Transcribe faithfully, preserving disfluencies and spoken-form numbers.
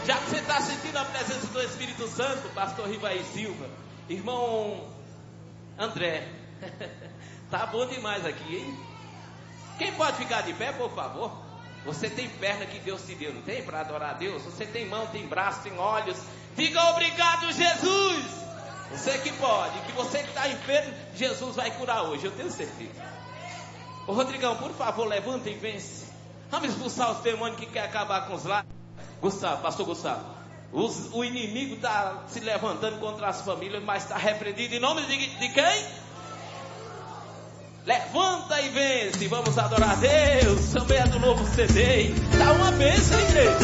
Já que você está sentindo a presença do Espírito Santo, pastor Rivaí Silva, irmão André, tá bom demais aqui, hein? Quem pode ficar de pé, por favor? Você tem perna que Deus te deu, não tem? Para adorar a Deus. Você tem mão, tem braço, tem olhos. Fica obrigado, Jesus. Você que pode, que você que está enfermo, Jesus vai curar hoje, eu tenho certeza. Ô Rodrigão, por favor, levanta e vence. Vamos expulsar os demônios que querem acabar com os lares. Gustavo, pastor Gustavo, os, o inimigo está se levantando contra as famílias, mas está repreendido em nome de, de quem? Levanta e vence, vamos adorar a Deus. Também é do novo C D. Dá uma bênção, igreja.